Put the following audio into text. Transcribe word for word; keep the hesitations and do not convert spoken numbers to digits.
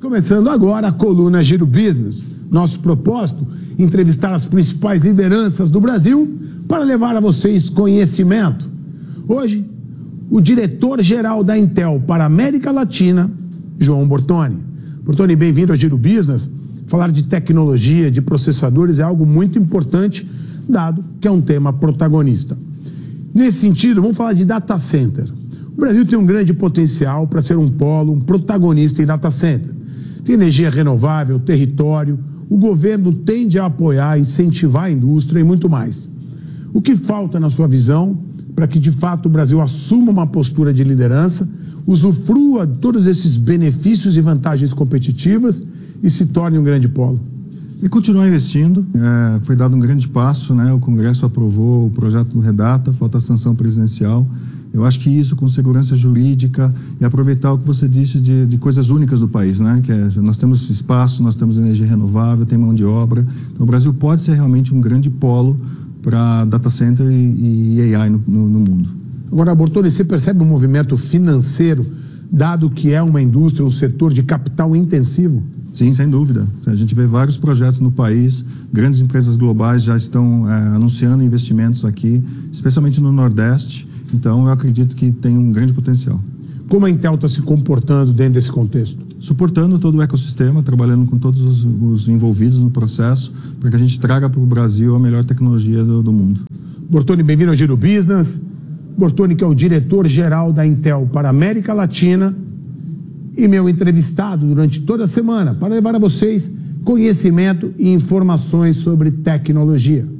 Começando agora a coluna Giro Business. Nosso propósito, entrevistar as principais lideranças do Brasil para levar a vocês conhecimento. Hoje, o diretor-geral da Intel para a América Latina, João Bortoni. Bortoni, bem-vindo ao Giro Business. Falar de tecnologia, de processadores é algo muito importante, dado que é um tema protagonista. Nesse sentido, vamos falar de data center. O Brasil tem um grande potencial para ser um polo, um protagonista em data center. Tem energia renovável, território, o governo tende a apoiar, incentivar a indústria e muito mais. O que falta na sua visão para que de fato o Brasil assuma uma postura de liderança, usufrua de todos esses benefícios e vantagens competitivas e se torne um grande polo? E continuar investindo, é, foi dado um grande passo, né? O Congresso aprovou o projeto do Redata, falta a sanção presidencial. Eu acho que isso com segurança jurídica e aproveitar o que você disse de, de coisas únicas do país, né? Que é, nós temos espaço, nós temos energia renovável, tem mão de obra. Então o Brasil pode ser realmente um grande polo para data center e, e A I no, no, no mundo. Agora, Bortoni, você percebe um movimento financeiro, dado que é uma indústria, um setor de capital intensivo? Sim, sem dúvida. A gente vê vários projetos no país, grandes empresas globais já estão é, anunciando investimentos aqui, especialmente no Nordeste. Então, eu acredito que tem um grande potencial. Como a Intel está se comportando dentro desse contexto? Suportando todo o ecossistema, trabalhando com todos os, os envolvidos no processo, para que a gente traga para o Brasil a melhor tecnologia do, do mundo. Bortoni, bem-vindo ao Giro Business. Bortoni, que é o diretor-geral da Intel para a América Latina e meu entrevistado durante toda a semana para levar a vocês conhecimento e informações sobre tecnologia.